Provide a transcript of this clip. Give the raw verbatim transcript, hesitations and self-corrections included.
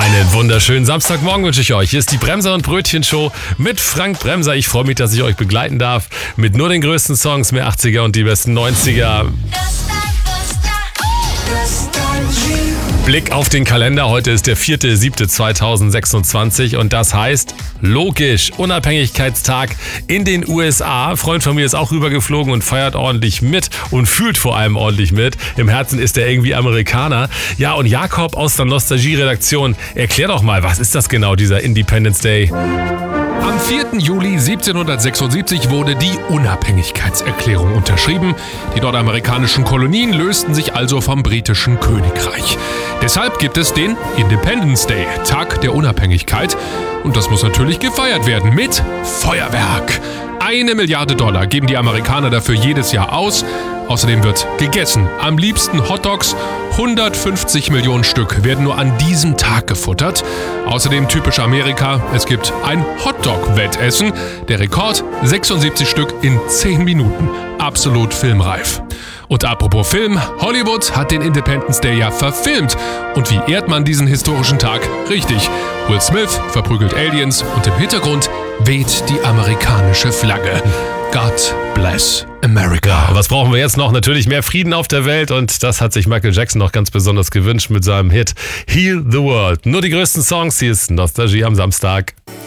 Einen wunderschönen Samstagmorgen wünsche ich euch. Hier ist die Bremser und Brötchen Show mit Frank Bremser. Ich freue mich, dass ich euch begleiten darf mit nur den größten Songs, mehr achtziger und die besten neunziger. Blick auf den Kalender. Heute ist der vierte siebte zweitausendsechsundzwanzig und das heißt, logisch, Unabhängigkeitstag in den U S A. Ein Freund von mir ist auch rübergeflogen und feiert ordentlich mit und fühlt vor allem ordentlich mit. Im Herzen ist er irgendwie Amerikaner. Ja, und Jakob aus der Nostalgie-Redaktion, erklär doch mal, was ist das genau, dieser Independence Day? Am vierten Juli siebzehnhundertsechsundsiebzig wurde die Unabhängigkeitserklärung unterschrieben. Die nordamerikanischen Kolonien lösten sich also vom britischen Königreich. Deshalb gibt es den Independence Day, Tag der Unabhängigkeit. Und das muss natürlich gefeiert werden mit Feuerwerk. Eine Milliarde Dollar geben die Amerikaner dafür jedes Jahr aus. Außerdem wird gegessen. Am liebsten Hotdogs. hundertfünfzig Millionen Stück werden nur an diesem Tag gefuttert. Außerdem typisch Amerika, es gibt ein Hotdog-Wettessen. Der Rekord sechsundsiebzig Stück in zehn Minuten. Absolut filmreif. Und apropos Film, Hollywood hat den Independence Day ja verfilmt. Und wie ehrt man diesen historischen Tag? Richtig, Will Smith verprügelt Aliens und im Hintergrund weht die amerikanische Flagge. God bless America. Ja, was brauchen wir jetzt noch? Natürlich mehr Frieden auf der Welt und das hat sich Michael Jackson noch ganz besonders gewünscht mit seinem Hit Heal the World. Nur die größten Songs, hier ist Nostalgie am Samstag.